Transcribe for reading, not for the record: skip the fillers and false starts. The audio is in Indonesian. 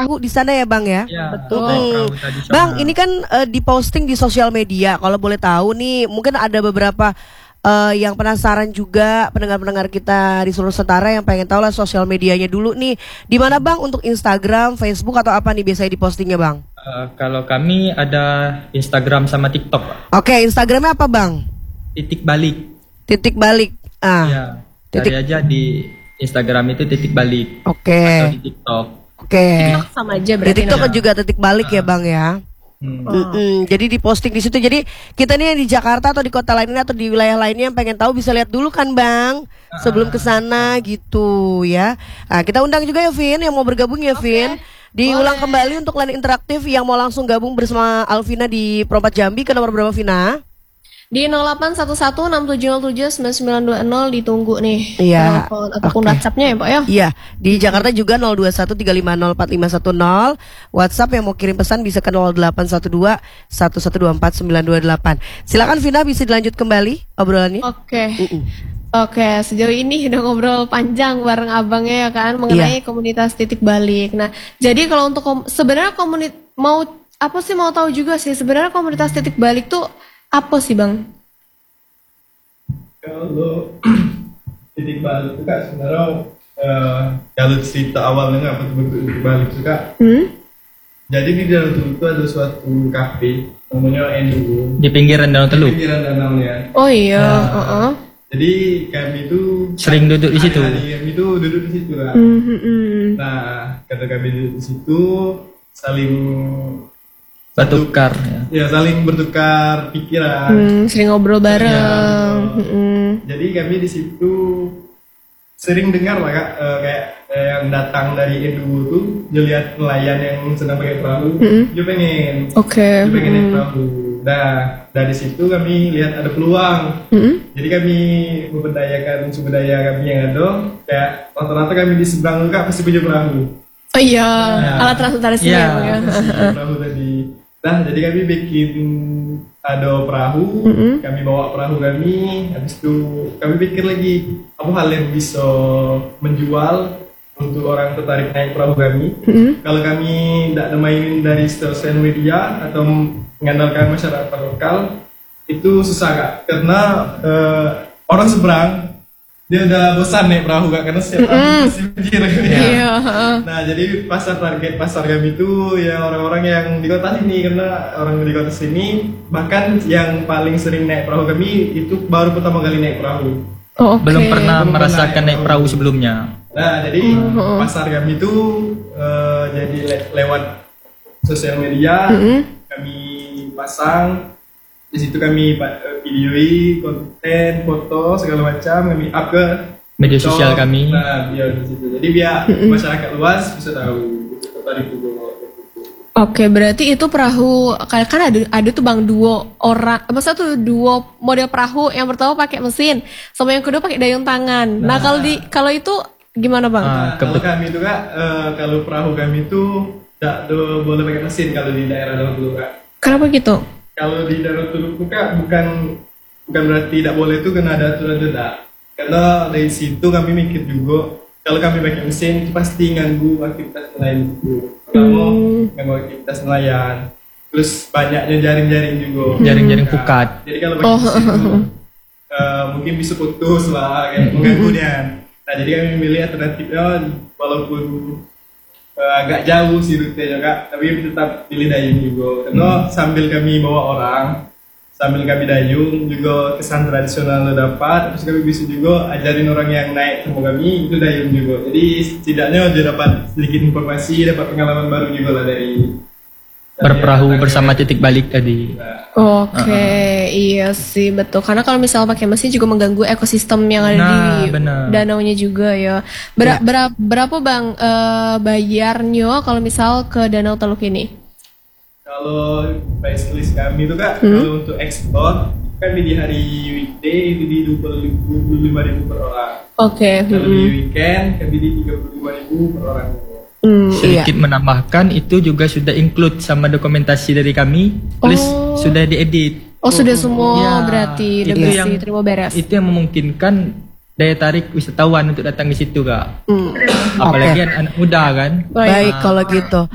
perahu di sana ya Bang ya? Ya, Betul. naik perahu tradisional. Bang, ini kan diposting di sosial media. Kalau boleh tahu nih, mungkin ada beberapa yang penasaran juga pendengar-pendengar kita di seluruh Nusantara yang pengen tahu lah sosial medianya dulu nih. Di mana Bang untuk Instagram, Facebook atau apa nih biasanya dipostingnya Bang? Kalau kami ada Instagram sama TikTok, Pak. Oke, Instagramnya apa Bang? Titik balik. Titik balik. Ya, cari titik- aja di Instagram itu titik balik. Oke. Atau di TikTok. Oke. TikTok sama aja Di berarti. TikTok kan namanya. juga titik balik ya Bang ya. Jadi diposting di situ. Jadi kita nih yang di Jakarta atau di kota lainnya atau di wilayah lainnya yang pengen tahu bisa lihat dulu kan Bang sebelum ke sana gitu ya. Nah, kita undang juga ya Vin yang mau bergabung ya Vin. Diulang kembali untuk line interaktif yang mau langsung gabung bersama Alvina di Perompak Jambi ke nomor berapa Vina? Di 081167079920 ditunggu nih. Iya. Telepon ataupun Oke. WhatsApp-nya ya Pak ya. Iya, di Jakarta juga 0213504510. WhatsApp yang mau kirim pesan bisa ke 081211249228. Silakan Vina bisa dilanjut kembali obrolannya. Oke. Oke, sejauh ini udah ngobrol panjang bareng abangnya ya kan mengenai komunitas titik balik. Nah, jadi kalau untuk sebenarnya mau tahu juga sih sebenarnya komunitas titik balik tuh apa sih Bang? Kalau titik balik itu kak sebenarnya kalau cerita awalnya nggak betul-betul titik balik itu kak. Jadi di dalam itu ada suatu kafe namanya Endugo Di pinggiran Danau di Teluk. pinggiran danau ya. Oh iya, Jadi kami itu Sering duduk di situ. hari-hari kami itu duduk di situ kak. Nah kata kami duduk di situ saling Bertukar ya. saling bertukar pikiran. Sering ngobrol bareng. Jadi kami di situ sering dengar lah kak, kayak yang datang dari Endugo tuh, dia lihat nelayan yang sedang pakai perahu, dia pengen naik perahu. Nah dari situ kami lihat ada peluang. Jadi kami memberdayakan sumber daya kami yang ada, kayak rata-rata kami di seberang kak pasti punya perahu. Oh iya, alat transportasinya Iya. ya. Perahu tadi. Nah, jadi kami bikin ada perahu, kami bawa perahu kami, habis itu kami pikir lagi apa hal yang bisa menjual untuk orang tertarik naik perahu kami. Kalau kami tidak mainin dari sosial media atau mengandalkan masyarakat lokal, itu susah kak, karena orang seberang dia udah bosan naik perahu kak, karena setiap hari pasti banjir. Iya. Nah jadi target pasar kami itu ya orang-orang yang di kota sini, karena orang di kota sini bahkan yang paling sering naik perahu kami itu baru pertama kali naik perahu. Oh, oke. Belum pernah merasakan naik perahu sebelumnya. Nah jadi pasar kami itu jadi lewat sosial media kami pasang. Di situ kami videoi konten, foto segala macam kami up ke Media sosial kami. Nah, biar di situ. Jadi biar masyarakat luas bisa tahu tertarik juga. Oke, berarti itu perahu kan ada tuh Bang maksudnya tuh duo model perahu, yang pertama pakai mesin, sama yang kedua pakai dayung tangan. Nah, kalau itu gimana Bang? Nah, kalau kami itu kak, kalau perahu kami itu tidak boleh pakai mesin kalau di daerah Danau Teluk kak. Kenapa gitu? Kalau di Danau Teluk itu kak bukan berarti tidak boleh itu, karena ada aturan tidak. Karena dari situ kami mikir juga kalau kami pakai mesin itu pasti ganggu aktivitas nelayan itu. Pertama ganggu aktivitas nelayan. Terus banyaknya jaring-jaring juga. Jaring-jaring pukat. Jadi kalau pakai mesin itu, mungkin bisa putus lah, kayak mengganggu dia. Nah jadi kami memilih alternatifnya walaupun agak jauh sih rutenya kak, tapi tetap pilih dayung juga. Karena sambil kami bawa orang, sambil kami dayung juga kesan tradisional dapat. Terus kami bisa juga ajarin orang yang naik sama kami itu dayung juga. Jadi setidaknya dia dapat sedikit informasi, dapat pengalaman baru juga lah dari Berperahu bersama titik balik tadi. Oke, iya sih betul. Karena kalau misalnya pakai mesin juga mengganggu ekosistem yang ada di benar. danaunya juga ya. Berapa Bang bayarnya kalau misal ke Danau Teluk ini? Kalau price list kami itu kak, kalau untuk ekspor kami di hari weekday itu di 25.000 per orang. Oke. Kalau di weekend kami di 35.000 per orang. Sedikit menambahkan itu juga sudah include sama dokumentasi dari kami, plus sudah diedit. Oh sudah semua Ya, berarti udah itu bersih, yang terima beres. Itu yang memungkinkan daya tarik wisatawan untuk datang di situ kak. Apalagi anak muda kan. Baik kalau gitu.